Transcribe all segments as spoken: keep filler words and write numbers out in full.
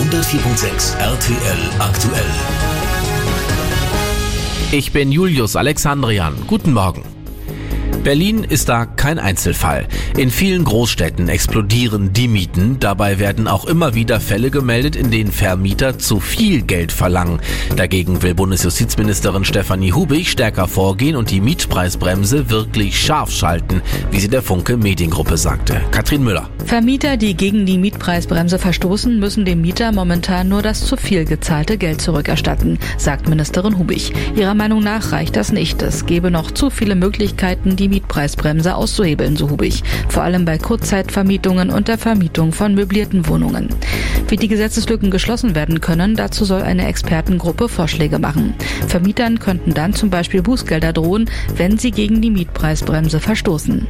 hundertvier Komma sechs R T L aktuell. Ich bin Julius Alexandrian. Guten Morgen. Berlin ist da kein Einzelfall. In vielen Großstädten explodieren die Mieten. Dabei werden auch immer wieder Fälle gemeldet, in denen Vermieter zu viel Geld verlangen. Dagegen will Bundesjustizministerin Stefanie Hubig stärker vorgehen und die Mietpreisbremse wirklich scharf schalten, wie sie der Funke Mediengruppe sagte. Katrin Müller. Vermieter, die gegen die Mietpreisbremse verstoßen, müssen dem Mieter momentan nur das zu viel gezahlte Geld zurückerstatten, sagt Ministerin Hubig. Ihrer Meinung nach reicht das nicht. Es gebe noch zu viele Möglichkeiten, die Mietpreisbremse auszuhebeln, so Hubig. Vor allem bei Kurzzeitvermietungen und der Vermietung von möblierten Wohnungen. Wie die Gesetzeslücken geschlossen werden können, dazu soll eine Expertengruppe Vorschläge machen. Vermietern könnten dann zum Beispiel Bußgelder drohen, wenn sie gegen die Mietpreisbremse verstoßen.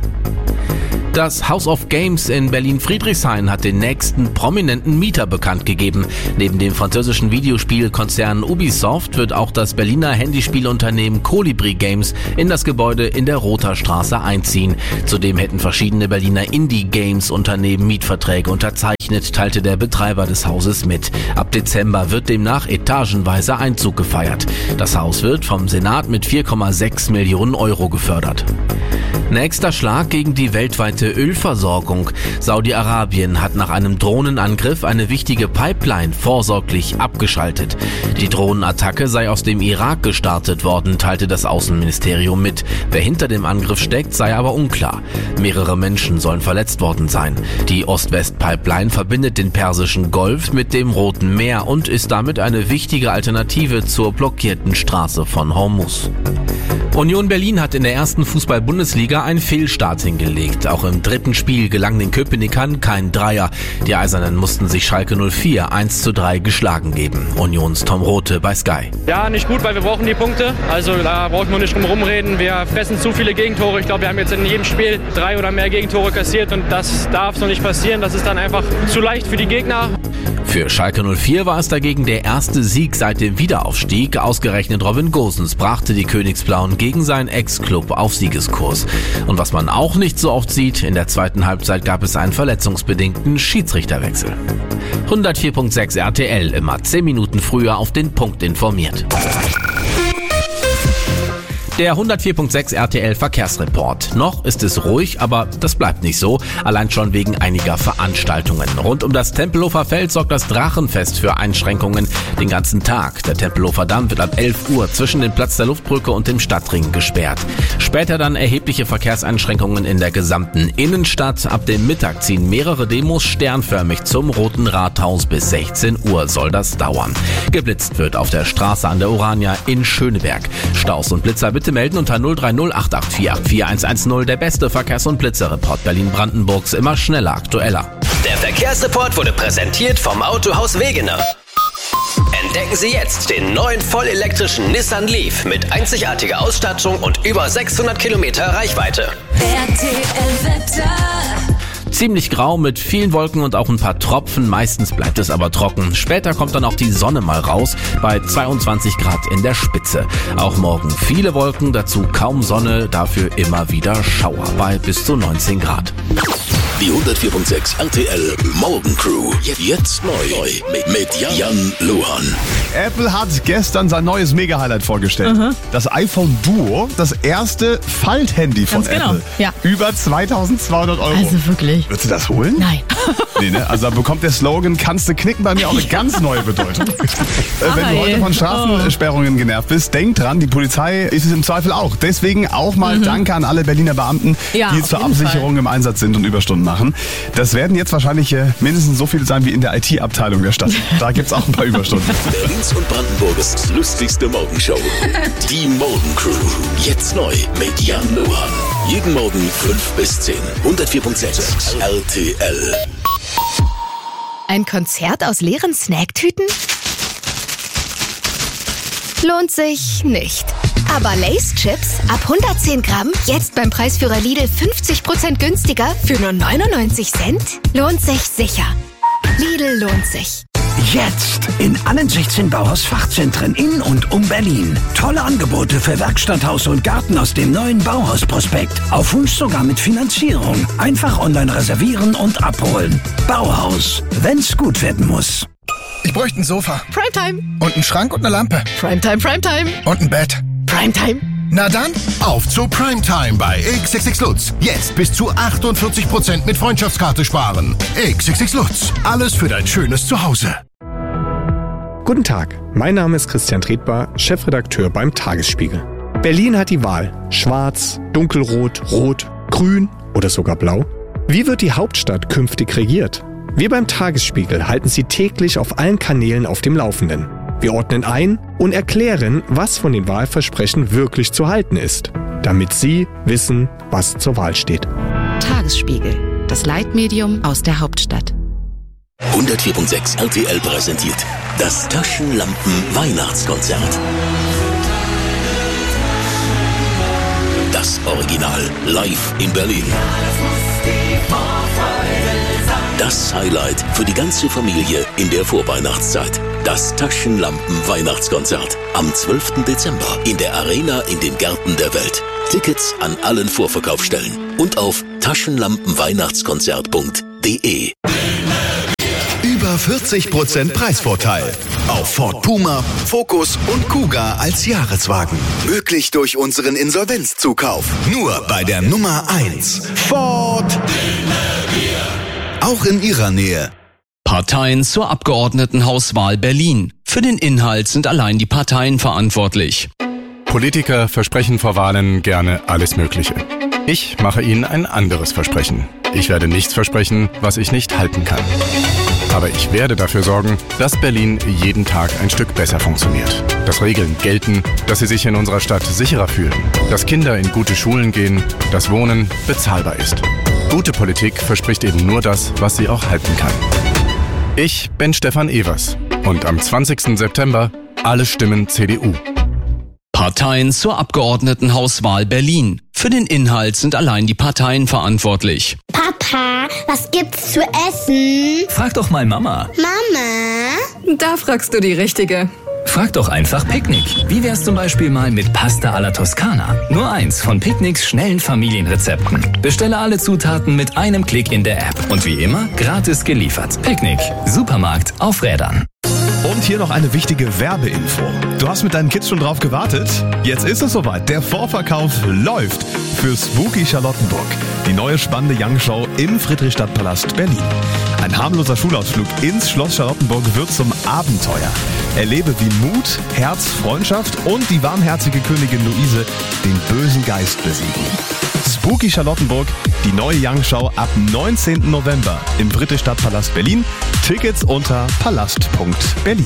Das House of Games in Berlin-Friedrichshain hat den nächsten prominenten Mieter bekannt gegeben. Neben dem französischen Videospielkonzern Ubisoft wird auch das Berliner Handyspielunternehmen Colibri Games in das Gebäude in der Rother Straße einziehen. Zudem hätten verschiedene Berliner Indie-Games-Unternehmen Mietverträge unterzeichnet, teilte der Betreiber des Hauses mit. Ab Dezember wird demnach etagenweise Einzug gefeiert. Das Haus wird vom Senat mit vier Komma sechs Millionen Euro gefördert. Nächster Schlag gegen die weltweite Ölversorgung. Saudi-Arabien hat nach einem Drohnenangriff eine wichtige Pipeline vorsorglich abgeschaltet. Die Drohnenattacke sei aus dem Irak gestartet worden, teilte das Außenministerium mit. Wer hinter dem Angriff steckt, sei aber unklar. Mehrere Menschen sollen verletzt worden sein. Die Ost-West-Pipeline verbindet den Persischen Golf mit dem Roten Meer und ist damit eine wichtige Alternative zur blockierten Straße von Hormuz. Union Berlin hat in der ersten Fußball-Bundesliga einen Fehlstart hingelegt. Auch im dritten Spiel gelang den Köpenickern kein Dreier. Die Eisernen mussten sich Schalke null vier eins zu drei geschlagen geben. Unions Tom Rothe bei Sky. Ja, nicht gut, weil wir brauchen die Punkte. Also da brauchen wir nicht drum rumreden. Wir fressen zu viele Gegentore. Ich glaube, wir haben jetzt in jedem Spiel drei oder mehr Gegentore kassiert und das darf so nicht passieren. Das ist dann einfach zu leicht für die Gegner. Für Schalke null vier war es dagegen der erste Sieg seit dem Wiederaufstieg. Ausgerechnet Robin Gosens brachte die Königsblauen gegen seinen Ex-Club auf Siegeskurs. Und was man auch nicht so oft sieht, in der zweiten Halbzeit gab es einen verletzungsbedingten Schiedsrichterwechsel. hundertvier Komma sechs R T L, immer zehn Minuten früher auf den Punkt informiert. Der hundertvier Komma sechs R T L Verkehrsreport. Noch ist es ruhig, aber das bleibt nicht so. Allein schon wegen einiger Veranstaltungen. Rund um das Tempelhofer Feld sorgt das Drachenfest für Einschränkungen den ganzen Tag. Der Tempelhofer Damm wird ab elf Uhr zwischen dem Platz der Luftbrücke und dem Stadtring gesperrt. Später dann erhebliche Verkehrseinschränkungen in der gesamten Innenstadt. Ab dem Mittag ziehen mehrere Demos sternförmig zum Roten Rathaus. Bis sechzehn Uhr soll das dauern. Geblitzt wird auf der Straße an der Urania in Schöneberg. Staus und Blitzer bitte melden unter null drei null acht acht vier acht vier eins eins null. Der beste Verkehrs- und Blitzerreport Berlin-Brandenburgs, immer schneller, aktueller. Der Verkehrsreport wurde präsentiert vom Autohaus Wegener. Entdecken Sie jetzt den neuen vollelektrischen Nissan Leaf mit einzigartiger Ausstattung und über sechshundert Kilometer Reichweite. R T L Wetter. Ziemlich grau mit vielen Wolken und auch ein paar Tropfen. Meistens bleibt es aber trocken. Später kommt dann auch die Sonne mal raus bei zweiundzwanzig Grad in der Spitze. Auch morgen viele Wolken, dazu kaum Sonne, dafür immer wieder Schauer bei bis zu neunzehn Grad. Die hundertvier Komma sechs R T L Morgencrew. Jetzt neu mit, mit Jan, Jan Luhan. Apple hat gestern sein neues Mega-Highlight vorgestellt. Mhm. Das iPhone Duo, das erste Falthandy von Ganz genau. Apple. Ja. Über zweitausendzweihundert Euro. Also wirklich. Würdest du das holen? Nein. Nee, ne? Also da bekommt der Slogan "Kannst du knicken" bei mir auch eine ganz neue Bedeutung. äh, wenn du heute von Straßensperrungen genervt bist, denk dran, die Polizei ist es im Zweifel auch. Deswegen auch mal mhm. Danke an alle Berliner Beamten, ja, die zur Absicherung Fall. im Einsatz sind und Überstunden machen. Das werden jetzt wahrscheinlich äh, mindestens so viele sein wie in der I T-Abteilung der Stadt. Da gibt's auch ein paar Überstunden. Berlins und Brandenburgs lustigste Morgenshow. Die Morgencrew. Jetzt neu mit Jan Luhan. Jeden Morgen fünf bis zehn. hundertvier Komma sechs R T L. Ein Konzert aus leeren Snacktüten? Lohnt sich nicht. Aber Lay's Chips ab hundertzehn Gramm, jetzt beim Preisführer Lidl fünfzig Prozent günstiger für nur neunundneunzig Cent? Lohnt sich sicher. Lidl lohnt sich. Jetzt in allen sechzehn Bauhaus-Fachzentren in und um Berlin. Tolle Angebote für Werkstatt, Haus und Garten aus dem neuen Bauhaus-Prospekt. Auf Wunsch sogar mit Finanzierung. Einfach online reservieren und abholen. Bauhaus, wenn's gut werden muss. Ich bräuchte ein Sofa. Primetime. Und einen Schrank und eine Lampe. Primetime, Primetime. Und ein Bett. Primetime. Na dann, auf zu Primetime bei X X X Lutz. Jetzt bis zu achtundvierzig Prozent mit Freundschaftskarte sparen. X X X Lutz. Alles für dein schönes Zuhause. Guten Tag, mein Name ist Christian Tretbar, Chefredakteur beim Tagesspiegel. Berlin hat die Wahl. Schwarz, dunkelrot, rot, grün oder sogar blau. Wie wird die Hauptstadt künftig regiert? Wir beim Tagesspiegel halten Sie täglich auf allen Kanälen auf dem Laufenden. Wir ordnen ein und erklären, was von den Wahlversprechen wirklich zu halten ist, damit Sie wissen, was zur Wahl steht. Tagesspiegel, das Leitmedium aus der Hauptstadt. hundertvier Komma sechs R T L präsentiert das Taschenlampen-Weihnachtskonzert. Das Original live in Berlin. Das Highlight für die ganze Familie in der Vorweihnachtszeit. Das Taschenlampen-Weihnachtskonzert am zwölften Dezember in der Arena in den Gärten der Welt. Tickets an allen Vorverkaufsstellen und auf taschenlampenweihnachtskonzert punkt de. Über vierzig Prozent Preisvorteil auf Ford Puma, Focus und Kuga als Jahreswagen. Möglich durch unseren Insolvenzzukauf. Nur bei der Nummer eins. Ford. Auch in Ihrer Nähe. Parteien zur Abgeordnetenhauswahl Berlin. Für den Inhalt sind allein die Parteien verantwortlich. Politiker versprechen vor Wahlen gerne alles Mögliche. Ich mache Ihnen ein anderes Versprechen. Ich werde nichts versprechen, was ich nicht halten kann. Aber ich werde dafür sorgen, dass Berlin jeden Tag ein Stück besser funktioniert. Dass Regeln gelten, dass Sie sich in unserer Stadt sicherer fühlen. Dass Kinder in gute Schulen gehen, dass Wohnen bezahlbar ist. Gute Politik verspricht eben nur das, was sie auch halten kann. Ich bin Stefan Evers und am zwanzigsten September alle Stimmen C D U. Parteien zur Abgeordnetenhauswahl Berlin. Für den Inhalt sind allein die Parteien verantwortlich. Papa, was gibt's zu essen? Frag doch mal Mama. Mama? Da fragst du die Richtige. Frag doch einfach Picknick. Wie wär's zum Beispiel mal mit Pasta alla Toskana? Nur eins von Picknicks schnellen Familienrezepten. Bestelle alle Zutaten mit einem Klick in der App. Und wie immer, gratis geliefert. Picknick. Supermarkt auf Rädern. Und hier noch eine wichtige Werbeinfo. Du hast mit deinen Kids schon drauf gewartet? Jetzt ist es soweit. Der Vorverkauf läuft für Spooky Charlottenburg. Die neue spannende Young-Show im Friedrichstadtpalast Berlin. Ein harmloser Schulausflug ins Schloss Charlottenburg wird zum Abenteuer. Erlebe, wie Mut, Herz, Freundschaft und die warmherzige Königin Luise den bösen Geist besiegen. Spooky Charlottenburg, die neue Young-Show ab neunzehnten November im Friedrichstadtpalast Berlin. Tickets unter palast punkt berlin.